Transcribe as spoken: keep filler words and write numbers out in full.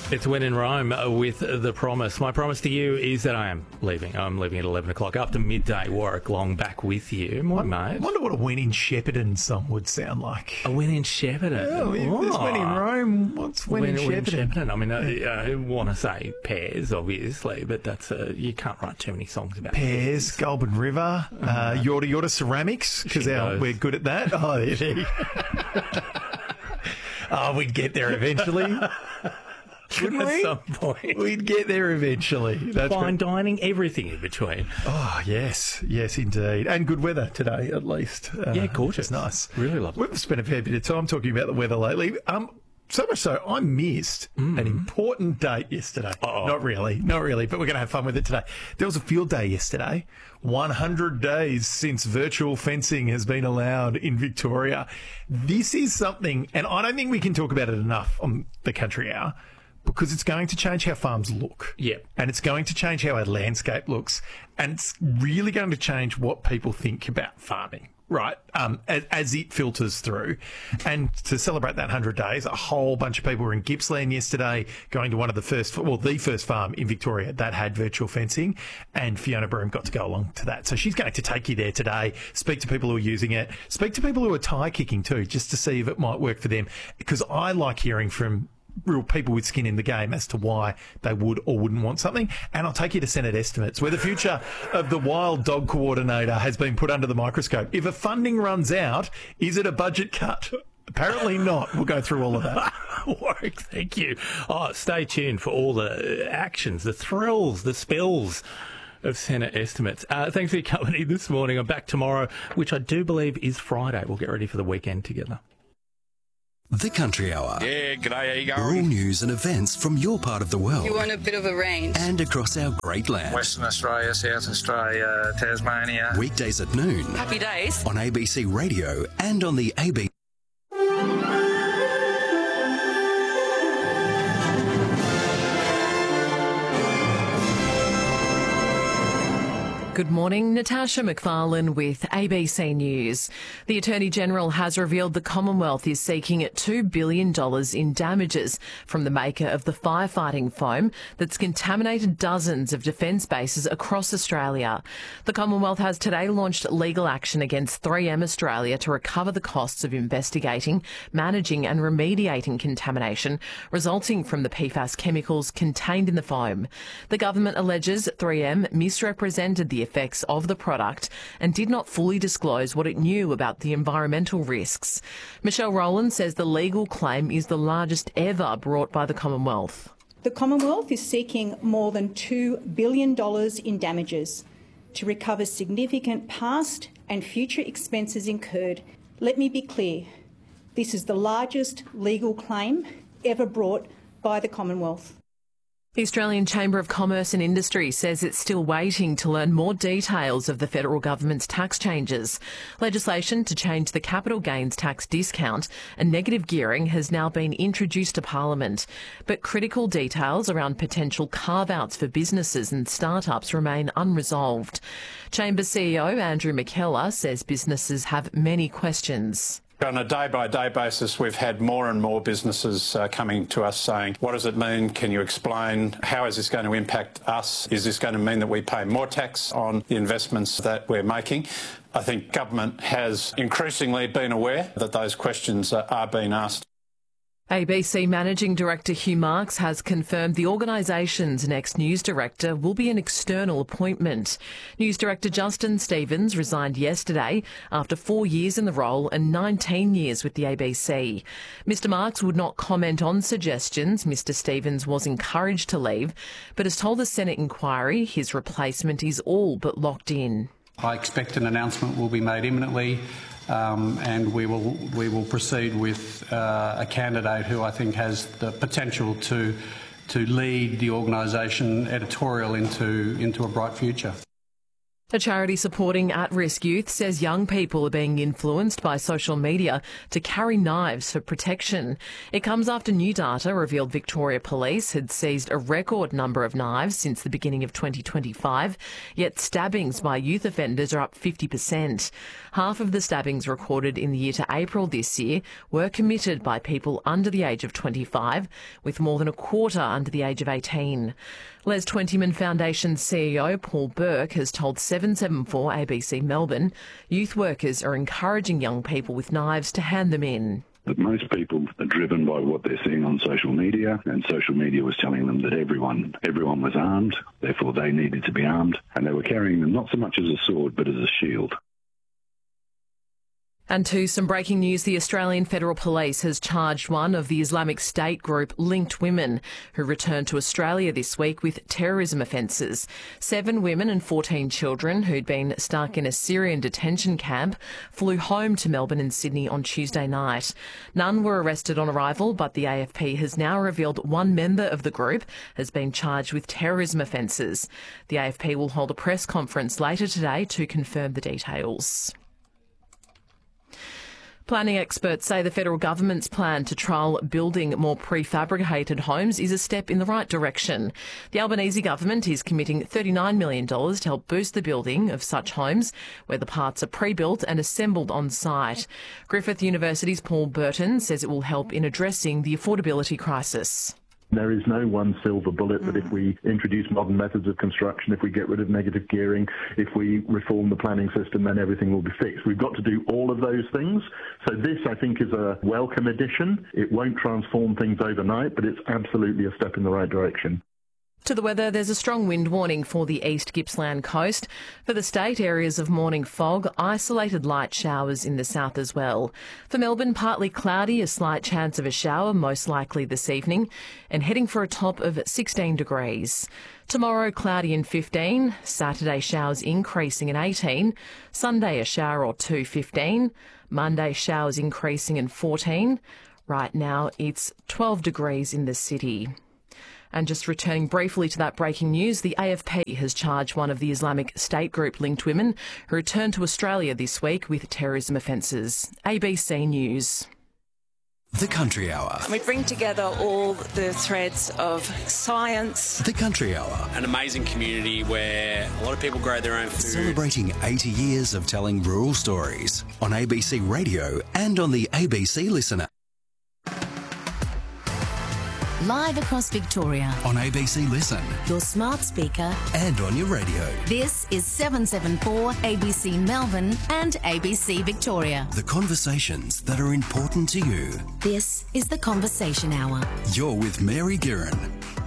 It's When in Rome with The Promise. My promise to you is that I am leaving. I'm leaving at eleven o'clock after midday. Warwick Long back with you. Morning, mate. I wonder what a When in Shepparton song would sound like. A When in Shepparton? Oh, if there's When in Rome, what's When, when in Shepparton? Shepparton? I mean, I, I want to say Pears, obviously, but that's uh, you can't write too many songs about Pears. Pears, Goulburn River, uh, Yorta Yorta Ceramics, because we're good at that. Oh, yeah. Oh, we'd get there eventually. Wouldn't At we? some point. We'd get there eventually. That's Fine good. Dining, everything in between. Oh, yes. Yes, indeed. And good weather today, at least. Uh, Yeah, gorgeous. It's nice. Really lovely. We've spent a fair bit of time talking about the weather lately. Um, so much so, I missed mm. an important date yesterday. Uh-oh. Not really. Not really, but we're going to have fun with it today. There was a field day yesterday. one hundred days since virtual fencing has been allowed in Victoria. This is something, and I don't think we can talk about it enough on the Country Hour, because it's going to change how farms look. Yep. And it's going to change how our landscape looks. And it's really going to change what people think about farming, right, um, as, as it filters through. And to celebrate that one hundred days, a whole bunch of people were in Gippsland yesterday, going to one of the first, well, the first farm in Victoria that had virtual fencing. And Fiona Broom got to go along to that. So she's going to take you there today, speak to people who are using it, speak to people who are tie kicking too, just to see if it might work for them. Because I like hearing from real people with skin in the game as to why they would or wouldn't want something. And I'll take you to Senate estimates, where the future of the wild dog coordinator has been put under the microscope. If a funding runs out, is it a budget cut? Apparently not. We'll go through all of that. Warwick, thank you. Oh, stay tuned for all the actions, the thrills, the spills of Senate estimates. Uh, thanks for your company this morning. I'm back tomorrow, which I do believe is Friday. We'll get ready for the weekend together. The Country Hour. Yeah, g'day, how you All going? news and events from your part of the world. You want a bit of a range. And across our great land. Western Australia, South Australia, Tasmania. Weekdays at noon. Happy days. On A B C Radio and on the A B C. Good morning, Natasha McFarlane with A B C News. The Attorney-General has revealed the Commonwealth is seeking two billion dollars in damages from the maker of the firefighting foam that's contaminated dozens of defence bases across Australia. The Commonwealth has today launched legal action against three M Australia to recover the costs of investigating, managing and remediating contamination resulting from the P FAS chemicals contained in the foam. The government alleges three M misrepresented the effects of the product and did not fully disclose what it knew about the environmental risks. Michelle Rowland says the legal claim is the largest ever brought by the Commonwealth. The Commonwealth is seeking more than two billion dollars in damages to recover significant past and future expenses incurred. Let me be clear, this is the largest legal claim ever brought by the Commonwealth. The Australian Chamber of Commerce and Industry says it's still waiting to learn more details of the federal government's tax changes. Legislation to change the capital gains tax discount and negative gearing has now been introduced to Parliament, but critical details around potential carve-outs for businesses and startups remain unresolved. Chamber C E O Andrew McKellar says businesses have many questions. On a day-by-day basis, we've had more and more businesses uh, coming to us saying, what does it mean? Can you explain? How is this going to impact us? Is this going to mean that we pay more tax on the investments that we're making? I think government has increasingly been aware that those questions uh, are being asked. A B C Managing Director Hugh Marks has confirmed the organisation's next news director will be an external appointment. News Director Justin Stevens resigned yesterday after four years in the role and nineteen years with the A B C. Mister Marks would not comment on suggestions Mister Stevens was encouraged to leave, but has told the Senate inquiry his replacement is all but locked in. I expect an announcement will be made imminently. Um, and we will we will proceed with uh, a candidate who I think has the potential to to lead the organisation editorial into into a bright future. A charity supporting at-risk youth says young people are being influenced by social media to carry knives for protection. It comes after new data revealed Victoria Police had seized a record number of knives since the beginning of twenty twenty-five, yet stabbings by youth offenders are up fifty percent. Half of the stabbings recorded in the year to April this year were committed by people under the age of twenty-five, with more than a quarter under the age of eighteen. Les Twentyman Foundation C E O Paul Burke has told seven seventy-four A B C Melbourne youth workers are encouraging young people with knives to hand them in. That most people are driven by what they're seeing on social media, and social media was telling them that everyone everyone was armed, therefore they needed to be armed, and they were carrying them not so much as a sword but as a shield. And to some breaking news, the Australian Federal Police has charged one of the Islamic State group Linked Women, who returned to Australia this week with terrorism offences. Seven women and fourteen children who'd been stuck in a Syrian detention camp flew home to Melbourne and Sydney on Tuesday night. None were arrested on arrival, but the A F P has now revealed one member of the group has been charged with terrorism offences. The A F P will hold a press conference later today to confirm the details. Planning experts say the federal government's plan to trial building more prefabricated homes is a step in the right direction. The Albanese government is committing thirty-nine million dollars to help boost the building of such homes where the parts are pre-built and assembled on site. Griffith University's Paul Burton says it will help in addressing the affordability crisis. There is no one silver bullet, but if we introduce modern methods of construction, if we get rid of negative gearing, if we reform the planning system, then everything will be fixed. We've got to do all of those things. So this, I think, is a welcome addition. It won't transform things overnight, but it's absolutely a step in the right direction. To the weather, there's a strong wind warning for the East Gippsland coast. For the state, areas of morning fog, isolated light showers in the south as well. For Melbourne, partly cloudy, a slight chance of a shower, most likely this evening, and heading for a top of sixteen degrees. Tomorrow, cloudy and fifteen. Saturday, showers increasing and eighteen. Sunday, a shower or two, fifteen. Monday, showers increasing and fourteen. Right now, it's twelve degrees in the city. And just returning briefly to that breaking news, the A F P has charged one of the Islamic State group Linked Women who returned to Australia this week with terrorism offences. A B C News. The Country Hour. We bring together all the threads of science. The Country Hour. An amazing community where a lot of people grow their own food. Celebrating eighty years of telling rural stories on A B C Radio and on the A B C Listener. Live across Victoria. On A B C Listen. Your smart speaker. And on your radio. This is seven seventy-four A B C Melbourne and A B C Victoria. The conversations that are important to you. This is The Conversation Hour. You're with Mary Guerin.